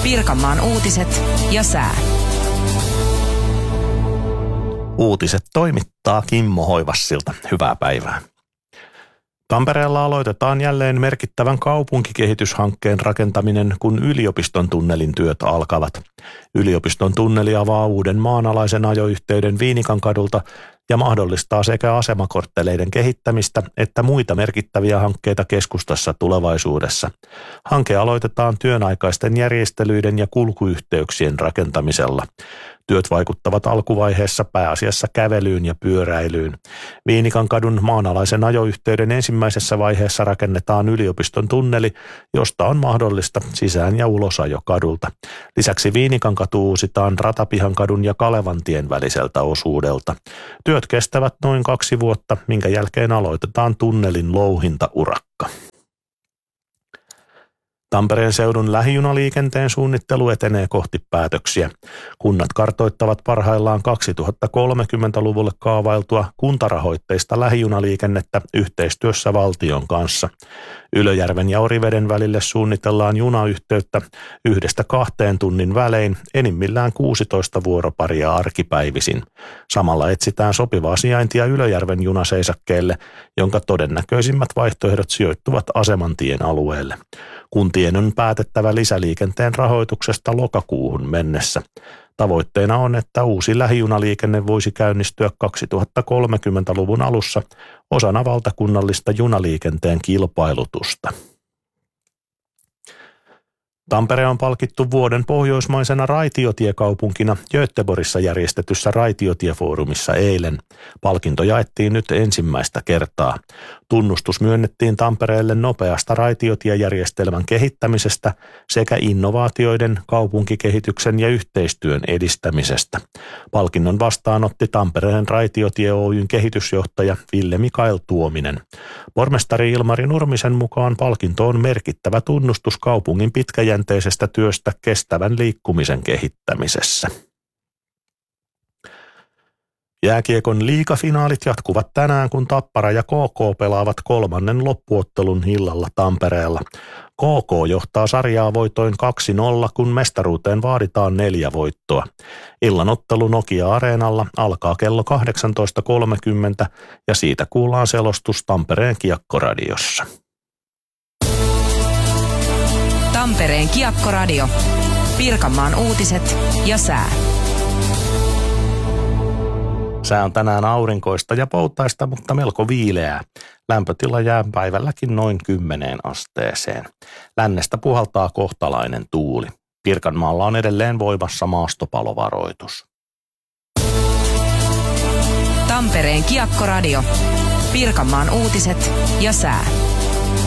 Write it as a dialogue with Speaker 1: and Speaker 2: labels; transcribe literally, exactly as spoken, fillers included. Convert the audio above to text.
Speaker 1: Pirkanmaan uutiset ja sää.
Speaker 2: Uutiset toimittaa Kimmo Hoivassilta. Hyvää päivää. Tampereella aloitetaan jälleen merkittävän kaupunkikehityshankkeen rakentaminen, kun yliopiston tunnelin työt alkavat. Yliopiston tunneli avaa uuden maanalaisen ajoyhteyden Viinikankadulta ja mahdollistaa sekä asemakortteleiden kehittämistä että muita merkittäviä hankkeita keskustassa tulevaisuudessa. Hanke aloitetaan työnaikaisten järjestelyiden ja kulkuyhteyksien rakentamisella. Työt vaikuttavat alkuvaiheessa pääasiassa kävelyyn ja pyöräilyyn. Viinikankadun maanalaisen ajoyhteyden ensimmäisessä vaiheessa rakennetaan yliopiston tunneli, josta on mahdollista sisään- ja ulosajo kadulta. Lisäksi Viinikankatu uusitaan Ratapihankadun ja Kalevantien väliseltä osuudelta. Työt kestävät noin kaksi vuotta, minkä jälkeen aloitetaan tunnelin louhintaurakka. Tampereen seudun lähijunaliikenteen suunnittelu etenee kohti päätöksiä. Kunnat kartoittavat parhaillaan kaksituhattakolmekymmentäluvulle kaavailtua kuntarahoitteista lähijunaliikennettä yhteistyössä valtion kanssa. Ylöjärven ja Oriveden välille suunnitellaan junayhteyttä yhdestä kahteen tunnin välein, enimmillään kuusitoista vuoroparia arkipäivisin. Samalla etsitään sopivaa sijaintia Ylöjärven junaseisakkeelle, jonka todennäköisimmät vaihtoehdot sijoittuvat Asemantien alueelle. Kuntien on päätettävä lisäliikenteen rahoituksesta lokakuuhun mennessä. Tavoitteena on, että uusi lähijunaliikenne voisi käynnistyä kaksituhattakolmekymmentäluvun alussa osana valtakunnallista junaliikenteen kilpailutusta. Tampere on palkittu vuoden pohjoismaisena raitiotiekaupunkina Göteborgissa järjestetyssä raitiotiefoorumissa eilen. Palkinto jaettiin nyt ensimmäistä kertaa. Tunnustus myönnettiin Tampereelle nopeasta raitiotiejärjestelmän kehittämisestä sekä innovaatioiden, kaupunkikehityksen ja yhteistyön edistämisestä. Palkinnon vastaanotti Tampereen raitiotie Oy:n kehitysjohtaja Ville Mikael Tuominen. Pormestari Ilmari Nurmisen mukaan palkinto on merkittävä tunnustus kaupungin pitkäjänteisestä työstä kestävän liikkumisen kehittämisessä. Jääkiekon liigafinaalit jatkuvat tänään, kun Tappara ja K K pelaavat kolmannen loppuottelun illalla Tampereella. K K johtaa sarjaa voitoin kaksi nolla, kun mestaruuteen vaaditaan neljä voittoa. Illan ottelu Nokia-areenalla alkaa kello kahdeksantoista kolmekymmentä ja siitä kuullaan selostus Tampereen Kiekkoradiossa.
Speaker 1: Tampereen Kiekkoradio. Pirkanmaan uutiset ja sää.
Speaker 2: Sää on tänään aurinkoista ja poutaista, mutta melko viileää. Lämpötila jää päivälläkin noin kymmeneen asteeseen. Lännestä puhaltaa kohtalainen tuuli. Pirkanmaalla on edelleen voimassa maastopalovaroitus.
Speaker 1: Tampereen Kiekkoradio. Pirkanmaan uutiset ja sää.